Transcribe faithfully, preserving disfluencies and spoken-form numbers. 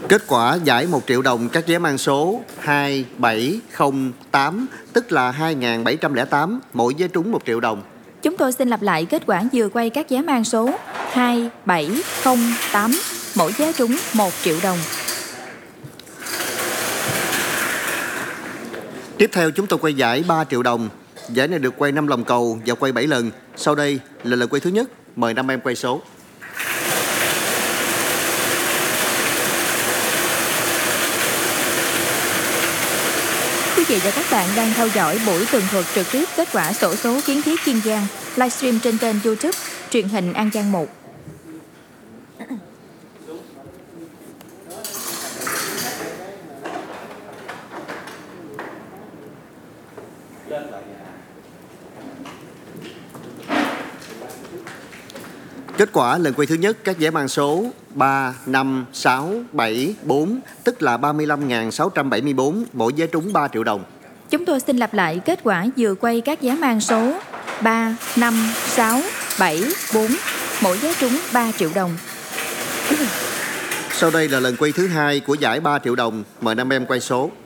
Kết quả giải một triệu đồng các vé mang số hai bảy không tám, tức là hai nghìn bảy trăm lẻ tám, mỗi vé trúng một triệu đồng. Chúng tôi xin lặp lại kết quả vừa quay các vé mang số hai bảy không tám, mỗi vé trúng một triệu đồng. Tiếp theo chúng tôi quay giải ba triệu đồng. Giải này được quay năm vòng cầu và quay bảy lần. Sau đây là lần quay thứ nhất. Mời năm em quay số. Quý vị và các bạn đang theo dõi buổi tường thuật trực tiếp kết quả xổ số kiến thiết Kiên Giang, livestream trên kênh YouTube Truyền hình An Giang một. Kết quả lần quay thứ nhất các vé mang số ba, năm, sáu, bảy, bốn, tức là ba mươi lăm nghìn sáu trăm bảy mươi bốn, mỗi vé trúng ba triệu đồng. Chúng tôi xin lặp lại kết quả vừa quay các vé mang số ba, năm, sáu, bảy, bốn, mỗi vé trúng ba triệu đồng. Sau đây là lần quay thứ hai của giải ba triệu đồng. Mời năm em quay số.